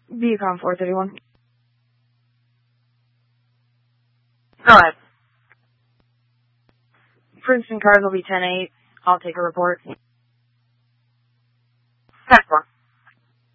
Viacom 431. Go ahead. Princeton Cars will be 10-8. I'll take a report. 10-4.